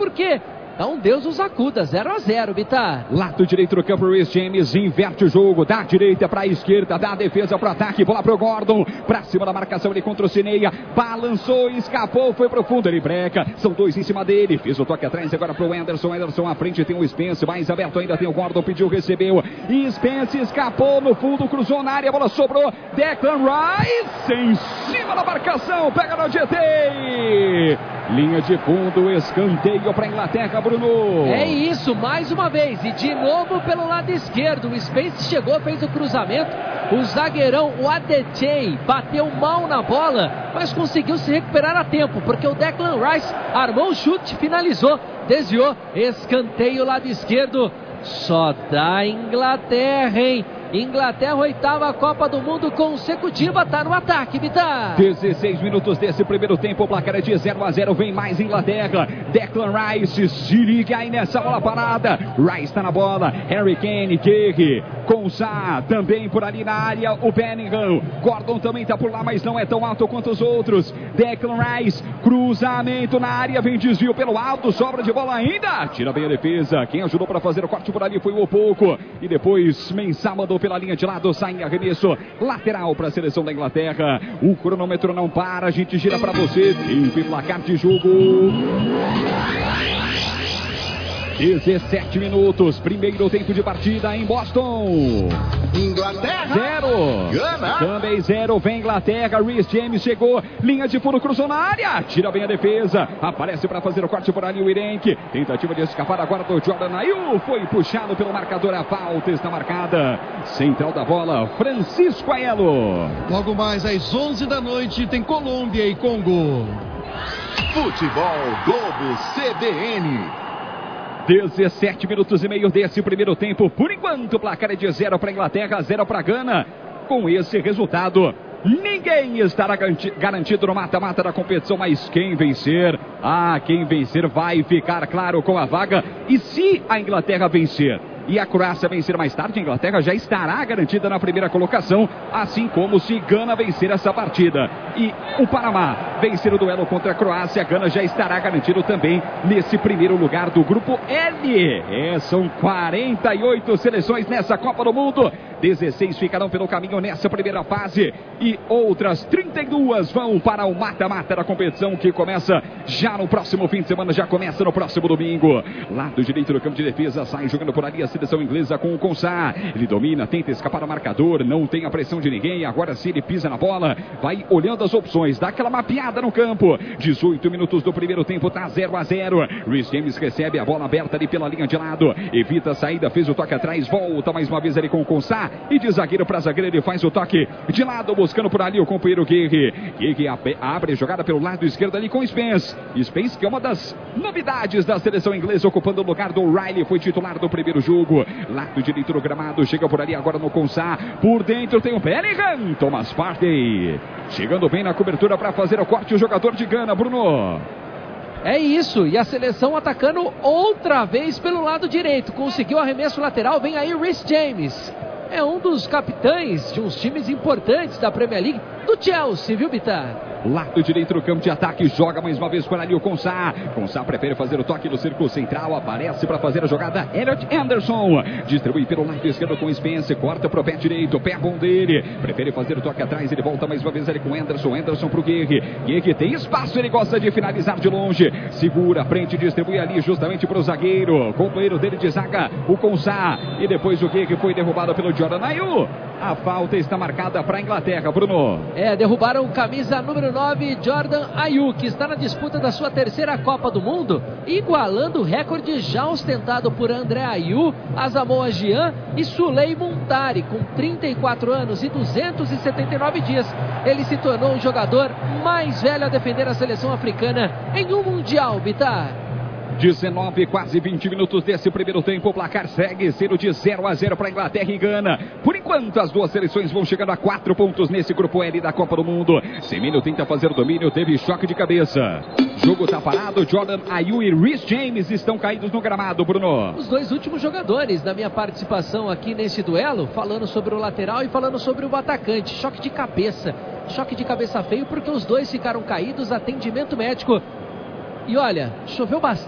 Por quê? Então Deus os acuda, 0-0, Bitar. Lado direito do campo, Reece James inverte o jogo, da direita para a esquerda, da defesa para o ataque, bola para o Gordon, para cima da marcação, ele contra o Cineia, balançou, escapou, foi pro fundo, ele breca, são dois em cima dele, fez o toque atrás agora pro Anderson à frente tem o Spence, mais aberto ainda tem o Gordon, pediu, recebeu, e Spence escapou no fundo, cruzou na área, a bola sobrou, Declan Rice em cima da marcação, pega no GT, linha de fundo, escanteio para a Inglaterra, Bruno. É isso, mais uma vez, e de novo pelo lado esquerdo, o Spence chegou, fez o cruzamento, o zagueirão, o Adetey, bateu mal na bola, mas conseguiu se recuperar a tempo, porque o Declan Rice armou o chute, finalizou, desviou, escanteio lado esquerdo, só da Inglaterra, hein? Inglaterra, oitava Copa do Mundo consecutiva, tá no ataque, Bitar. 16 minutos desse primeiro tempo, o placar é de 0-0, vem mais Inglaterra. Declan Rice se liga aí nessa bola parada. Rice tá na bola, Harry Kane, Guerre, Konsa, também por ali na área, o Bellingham. Gordon também tá por lá, mas não é tão alto quanto os outros. Declan Rice, cruzamento na área, vem desvio pelo alto, sobra de bola ainda. Tira bem a defesa, quem ajudou para fazer o corte por ali foi o Opoku. E depois Mensah mandou pela linha de lado, sai em arremesso lateral para a seleção da Inglaterra. O cronômetro não para, a gente gira para você. Tempo e placar de jogo. 17 minutos, primeiro tempo de partida em Boston. Inglaterra 0, Gana. Também 0, vem Inglaterra, Reece James chegou, linha de fundo, cruzou na área, tira bem a defesa, aparece para fazer o corte por ali o Irenque, tentativa de escapar agora do Jordan Ayew, foi puxado pelo marcador, a falta está marcada, central da bola, Francisco Aiello. Logo mais às 11 da noite tem Colômbia e Congo. Futebol Globo CBN. 17 minutos e meio desse primeiro tempo. Por enquanto, o placar é de 0 para a Inglaterra, 0 para a Gana. Com esse resultado, ninguém estará garantido no mata-mata da competição, mas quem vencer, quem vencer vai ficar claro com a vaga. E se a Inglaterra vencer e a Croácia vencer mais tarde, a Inglaterra já estará garantida na primeira colocação, assim como se Gana vencer essa partida. E o Panamá vencer o duelo contra a Croácia, a Gana já estará garantido também nesse primeiro lugar do grupo L. São 48 seleções nessa Copa do Mundo, 16 ficarão pelo caminho nessa primeira fase e outras 32 vão para o mata-mata da competição, que começa já no próximo fim de semana, já começa no próximo domingo. Lado direito do campo de defesa, sai jogando por ali a seleção inglesa com o Konsa. Ele domina, tenta escapar do marcador, não tem a pressão de ninguém. Agora sim ele pisa na bola, vai olhando as opções, dá aquela mapeada no campo. 18 minutos do primeiro tempo, tá 0-0. Reece James recebe a bola aberta ali pela linha de lado, evita a saída, fez o toque atrás, volta mais uma vez ali com o Konsa, e de zagueiro para zagueiro ele faz o toque de lado, buscando por ali o companheiro Guerre. Guerre abre a jogada pelo lado esquerdo ali com Spence. Spence, que é uma das novidades da seleção inglesa, ocupando o lugar do Riley, foi titular do primeiro jogo. Lado direito do gramado, chega por ali agora no Konsa, por dentro tem o Bellingham, Thomas Partey chegando bem na cobertura para fazer o corte, o jogador de Gana, Bruno. É isso, e a seleção atacando outra vez pelo lado direito, conseguiu arremesso lateral, vem aí Reece James. É um dos capitães de uns times importantes da Premier League, do Chelsea, viu, Bitar? Lado direito do campo de ataque, joga mais uma vez por ali o Konsa. Konsa prefere fazer o toque no círculo central, aparece para fazer a jogada Elliot Anderson, distribui pelo lado esquerdo com Spence, corta pro pé direito, pé bom dele, prefere fazer o toque atrás, ele volta mais uma vez ali com Anderson pro Guerre. Guerre tem espaço, ele gosta de finalizar de longe, segura, frente, distribui ali justamente pro zagueiro, companheiro dele de zaga, o Konsa, e depois o Guerre foi derrubado pelo Jordan Ayew. A falta está marcada para a Inglaterra, Bruno. Derrubaram camisa número 9, Jordan Ayew, que está na disputa da sua terceira Copa do Mundo, igualando o recorde já ostentado por André Ayew, Asamoah Gyan e Suley Muntari, com 34 anos e 279 dias. Ele se tornou o jogador mais velho a defender a seleção africana em um Mundial, Bitar. 19, quase 20 minutos desse primeiro tempo, o placar segue sendo de 0-0 para Inglaterra e Gana. Por enquanto, as duas seleções vão chegando a 4 pontos nesse grupo L da Copa do Mundo. Semenyo tenta fazer o domínio, teve choque de cabeça. Jogo tá parado, Jordan Ayew e Reece James estão caídos no gramado, Bruno. Os dois últimos jogadores da minha participação aqui nesse duelo, falando sobre o lateral e falando sobre o atacante. Choque de cabeça feio, porque os dois ficaram caídos, atendimento médico. E olha, choveu bastante.